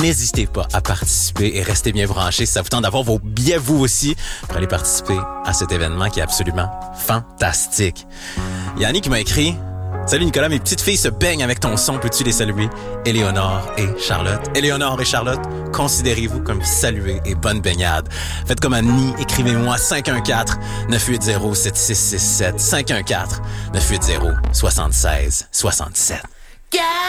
n'hésitez pas à participer et restez bien branchés si ça vous tente d'avoir vos billets vous aussi pour aller participer à cet événement qui est absolument fantastique. Yannick m'a écrit: Salut Nicolas, mes petites filles se baignent avec ton son, peux-tu les saluer? Éléonore et Charlotte. Éléonore et Charlotte, considérez-vous comme saluées et bonne baignade. Faites comme Annie, écrivez-moi 514-980-7667. 514-980-7667.